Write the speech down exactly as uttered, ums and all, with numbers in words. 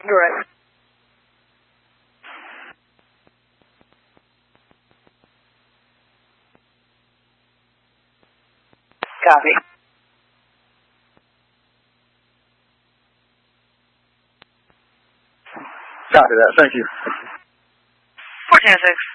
Correct. Copy. Copy that. Thank you. four ten six.